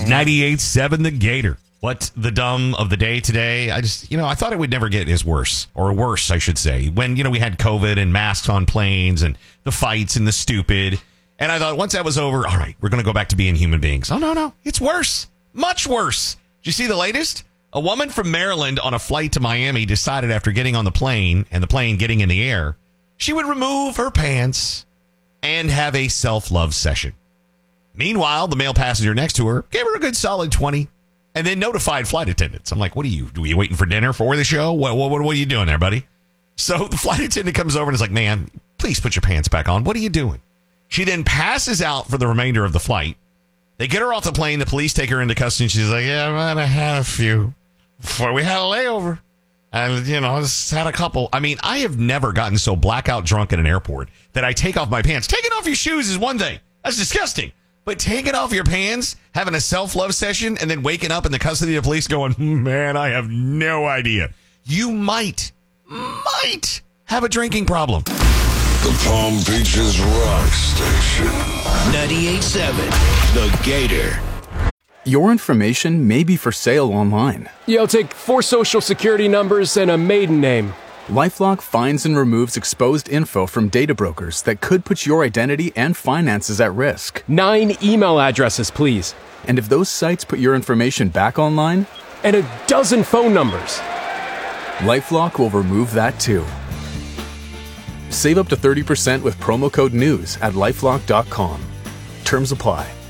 98.7 The Gator. What's the dumb of the day today? I thought it would never get as worse, or worse, I should say. When, we had COVID and masks on planes and the fights and the stupid. And I thought once that was over, all right, we're going to go back to being human beings. Oh, no. It's worse. Much worse. Did you see the latest? A woman from Maryland on a flight to Miami decided after getting on the plane and the plane getting in the air, she would remove her pants and have a self-love session. Meanwhile, the male passenger next to her gave her a good solid 20 and then notified flight attendants. I'm like, what are you waiting for dinner for the show? What are you doing there, buddy? So the flight attendant comes over and is like, man, please put your pants back on. What are you doing? She then passes out for the remainder of the flight. They get her off the plane. The police take her into custody. She's like, yeah, I might have had a few before we had a layover. And, just had a couple. I mean, I have never gotten so blackout drunk at an airport that I take off my pants. Taking off your shoes is one thing. That's disgusting. But taking off your pants, having a self-love session, and then waking up in the custody of the police going, man, I have no idea. You might have a drinking problem. The Palm Beaches Rock Station. 98.7 The Gator. Your information may be for sale online. Yeah, I'll take 4 social security numbers and a maiden name. LifeLock finds and removes exposed info from data brokers that could put your identity and finances at risk. 9 email addresses, please. And if those sites put your information back online? And a dozen phone numbers. LifeLock will remove that too. Save up to 30% with promo code NEWS at LifeLock.com. Terms apply.